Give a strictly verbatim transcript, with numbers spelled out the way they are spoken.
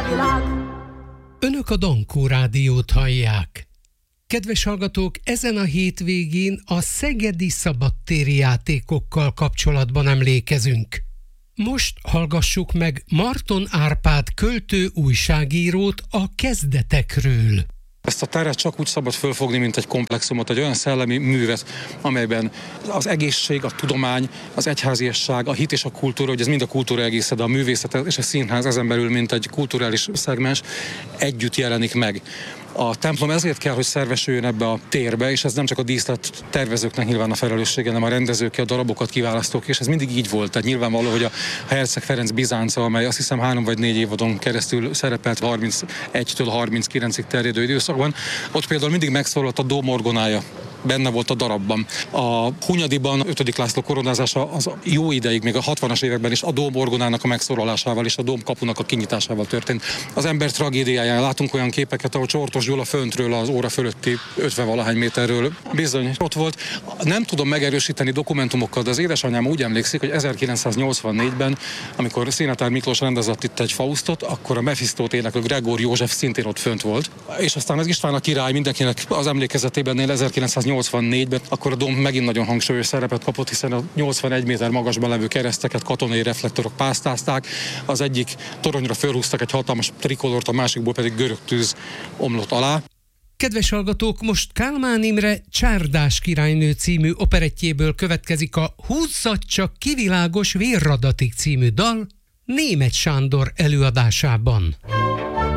világ. Önök a Dankó Rádiót hallják. Kedves hallgatók, ezen a hétvégén a szegedi szabadtéri játékokkal kapcsolatban emlékezünk. Most hallgassuk meg Marton Árpád költő újságírót a kezdetekről. Ezt a teret csak úgy szabad fölfogni, mint egy komplexumot, egy olyan szellemi művet, amelyben az egészség, a tudomány, az egyháziasság, a hit és a kultúra, hogy ez mind a kultúra egésze, de a művészet és a színház ezen belül, mint egy kulturális szegmens együtt jelenik meg. A templom ezért kell, hogy szervesüljön ebbe a térbe, és ez nem csak a díszlet tervezőknek nyilván a felelőssége, hanem a rendezők, a darabokat kiválasztók, és ez mindig így volt. Tehát nyilvánvaló, hogy a Herceg Ferenc Bizánca, amely azt hiszem három vagy négy évadon keresztül szerepelt harmincegytől harminckilencig terjedő időszakban, ott például mindig megszólalt a dóm orgonája. Benne volt a darabban. A Hunyadiban ötödik László koronázása az jó ideig, még a hatvanas években is a dóm orgonának a megszólalásával és a dóm kapunak a kinyitásával történt. Az ember tragédiáján látunk olyan képeket, ahol Csortos Gyula föntről az óra fölötti ötven-valahány méterről bizony ott volt. Nem tudom megerősíteni dokumentumokkal, de az édesanyám úgy emlékszik, hogy ezerkilencszáznyolcvannégyben, amikor Szinetár Miklós rendezett itt egy Faustot, akkor a Mephistót éneklő Gregór József szintén ott fönt volt. És aztán az István a király mindenkinek az emlékezetében ezerkilencszáznyolcvannégyben, akkor a dóm megint nagyon hangsúlyos szerepet kapott, hiszen a nyolcvanegy méter magasban levő kereszteket katonai reflektorok pásztázták, az egyik toronyra fölhúztak egy hatalmas trikolort, a másikból pedig görög tűz omlott alá. Kedves hallgatók, most Kálmán Imre Csárdás királynő című operettjéből következik a Húzzad csak kivilágos vérradatig című dal Németh Sándor előadásában.